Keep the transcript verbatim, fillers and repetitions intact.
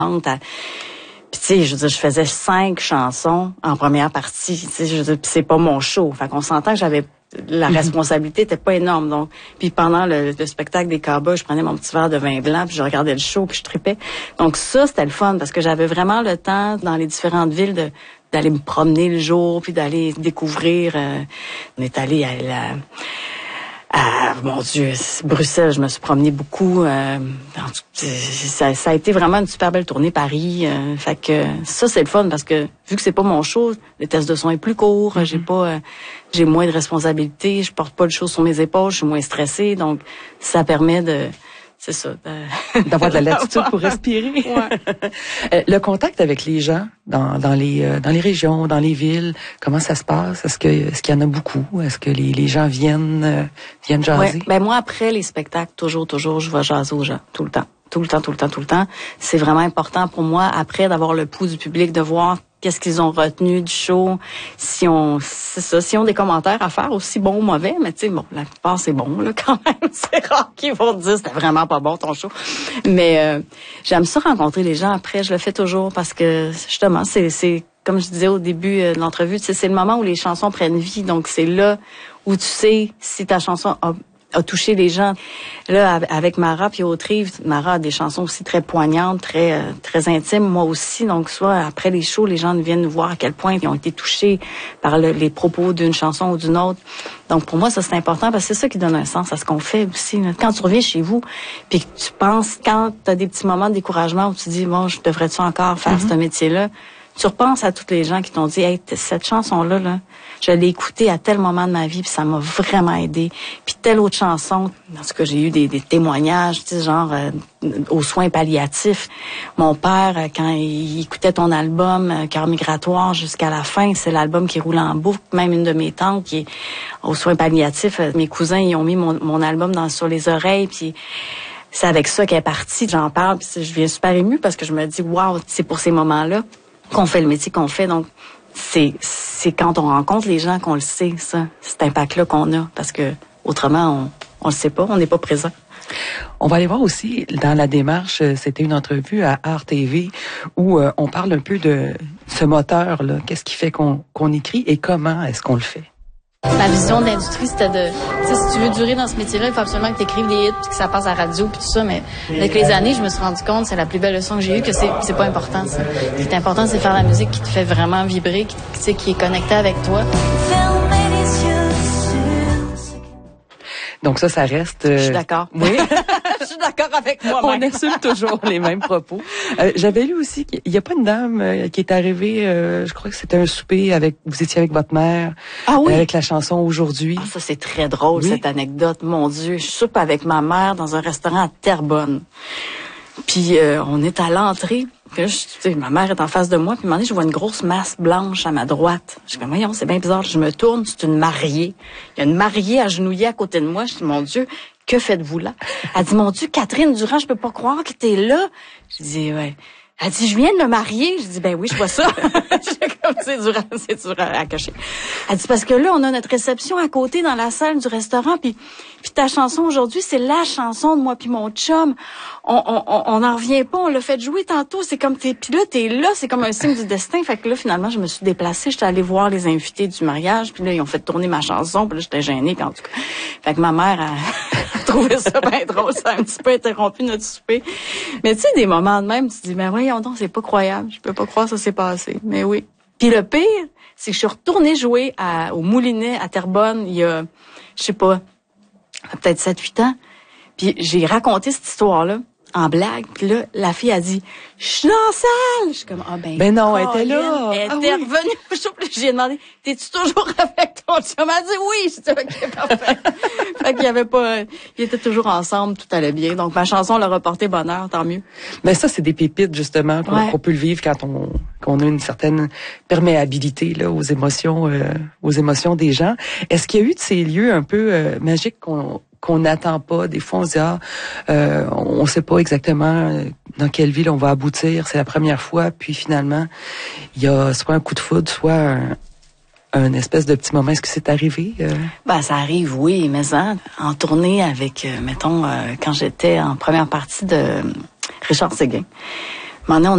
Puis tu sais, je veux dire, je faisais cinq chansons en première partie. Tu sais, je veux dire, puis c'est pas mon show. Fait qu'on s'entend que j'avais la responsabilité était pas énorme. Donc, puis pendant le, le spectacle des Cowboys, je prenais mon petit verre de vin blanc, puis je regardais le show, puis je tripais. Donc ça, c'était le fun parce que j'avais vraiment le temps dans les différentes villes de d'aller me promener le jour, puis d'aller découvrir. Euh, on est allé à la Ah, mon Dieu, Bruxelles, je me suis promenée beaucoup. Euh, ça, ça a été vraiment une super belle tournée, Paris. Euh, fait que ça, c'est le fun parce que vu que c'est pas mon show, le test de son est plus court. Mm-hmm. J'ai pas, euh, j'ai moins de responsabilités. Je porte pas le show sur mes épaules. Je suis moins stressée, donc ça permet de, c'est ça, de... d'avoir de la latitude pour respirer. Ouais. Le contact avec les gens dans, dans les euh, dans les régions, dans les villes, comment ça se passe? Est-ce que est-ce qu'il y en a beaucoup? Est-ce que les, les gens viennent euh, viennent jaser? Ouais. Ben moi, après les spectacles, toujours, toujours, je vais jaser aux gens, tout le temps. Tout le temps, tout le temps, tout le temps. C'est vraiment important pour moi, après, d'avoir le pouls du public, de voir qu'est-ce qu'ils ont retenu du show. Si on, c'est ça, si on des commentaires à faire, aussi bons ou mauvais, mais tu sais, bon, la plupart, c'est bon, là, quand même. C'est rare qu'ils vont te dire, c'était vraiment pas bon, ton show. Mais, euh, j'aime ça rencontrer les gens après. Je le fais toujours parce que, justement, c'est, c'est, comme je disais au début de l'entrevue, tu sais, c'est le moment où les chansons prennent vie. Donc, c'est là où tu sais si ta chanson a a touché les gens. Là, avec Mara puis Autrive, Mara a des chansons aussi très poignantes, très euh, très intimes, moi aussi. Donc, soit après les shows, les gens viennent nous voir à quel point ils ont été touchés par le, les propos d'une chanson ou d'une autre. Donc, pour moi, ça, c'est important parce que c'est ça qui donne un sens à ce qu'on fait aussi. Là. Quand tu reviens chez vous, puis que tu penses, quand tu as des petits moments de découragement où tu dis, bon, je devrais-tu encore faire mm-hmm. ce métier-là, tu repenses à toutes les gens qui t'ont dit, hey, cette chanson-là, là, je l'ai écoutée à tel moment de ma vie, puis ça m'a vraiment aidé. Puis telle autre chanson, en tout cas, j'ai eu des, des témoignages, tu sais, genre euh, aux soins palliatifs. Mon père, quand il écoutait ton album euh, Cœur migratoire jusqu'à la fin, c'est l'album qui roule en boucle. Même une de mes tantes qui est aux soins palliatifs, euh, mes cousins, ils ont mis mon, mon album dans sur les oreilles, puis c'est avec ça qu'elle est partie. J'en parle, puis je viens super émue parce que je me dis, waouh, c'est pour ces moments-là qu'on fait le métier qu'on fait. Donc, c'est c'est quand on rencontre les gens qu'on le sait, ça, cet impact-là qu'on a. Parce que autrement, on on le sait pas, on n'est pas présent. On va aller voir aussi, dans la démarche, c'était une entrevue à Art T V où euh, on parle un peu de ce moteur-là. Qu'est-ce qui fait qu'on qu'on écrit et comment est-ce qu'on le fait? Ma vision de l'industrie, c'était de, tu sais, si tu veux durer dans ce métier-là, il faut absolument que tu écrives des hits puis que ça passe à la radio puis tout ça, mais avec les années, je me suis rendu compte, c'est la plus belle leçon que j'ai eue, que c'est, c'est pas important, ça. Ce qui est important, c'est de faire la musique qui te fait vraiment vibrer, qui, tu sais, qui est connectée avec toi. Donc ça, ça reste... Euh... Je suis d'accord. Oui. Je suis d'accord avec moi-même. On assume toujours les mêmes propos. Euh, j'avais lu aussi qu'il y a pas une dame euh, qui est arrivée, euh, je crois que c'était un souper avec, vous étiez avec votre mère. Ah oui. Euh, avec la chanson Aujourd'hui. Ah, ça, c'est très drôle, oui. cette anecdote. Mon Dieu, je soupe avec ma mère dans un restaurant à Terrebonne. Puis euh, on est à l'entrée. Puis là, je, tu sais, ma mère est en face de moi. Puis à un moment donné, je vois une grosse masse blanche à ma droite. Je dis, voyons, c'est bien bizarre. Je me tourne, c'est une mariée. Il y a une mariée agenouillée à côté de moi. Je dis, mon Dieu, que faites-vous là? Elle dit, mon Dieu, Catherine Durand, je peux pas croire que t'es là. Je dis, ouais. Elle dit, je viens de me marier. Je dis, ben oui, je vois ça. Comme c'est dur, à, c'est dur à, à cacher. Elle dit, parce que là, on a notre réception à côté dans la salle du restaurant, puis puis ta chanson aujourd'hui, c'est la chanson de moi puis mon chum. On on on n'en revient pas, on l'a fait jouer tantôt. C'est comme t'es, puis là t'es là, c'est comme un signe du destin. Fait que là, finalement, je me suis déplacée, j'étais allée voir les invités du mariage, puis là ils ont fait tourner ma chanson, puis là j'étais gênée, puis en tout cas. Fait que ma mère a trouvé ça bien drôle, ça a un petit peu interrompu notre souper. Mais tu sais, des moments de même, tu te dis, ben voyons donc, c'est pas croyable, je peux pas croire que ça s'est passé. Mais oui. Puis le pire, c'est que je suis retournée jouer à, au Moulinet à Terrebonne il y a, je sais pas, peut-être sept huit ans. Puis j'ai raconté cette histoire-là en blague. Puis là, la fille a dit, je suis dans la salle. Je suis comme, ah ben, ben non, elle était là. Elle ah, était oui. revenue au show. Puis j'ai demandé, t'es-tu toujours avec ton chum? Elle a dit oui. Je dis, ok, parfait. Fait qu'il y avait pas, ils étaient toujours ensemble, tout allait bien. Donc ma chanson l'a reporté bonheur, tant mieux. Mais ça, c'est des pépites, justement, qu'on, ouais. qu'on peut le vivre quand on, qu'on a une certaine perméabilité, là, aux émotions, euh, aux émotions des gens. Est-ce qu'il y a eu de ces lieux un peu euh, magiques qu'on, qu'on n'attend pas? Des fois, on se dit, ah, euh, on sait pas exactement dans quelle ville on va aboutir. C'est la première fois. Puis finalement, il y a soit un coup de foudre, soit un, un espèce de petit moment. Est-ce que c'est arrivé? Euh? Ben, ça arrive, oui. Mais ça, en tournée avec, euh, mettons, euh, quand j'étais en première partie de Richard Séguin.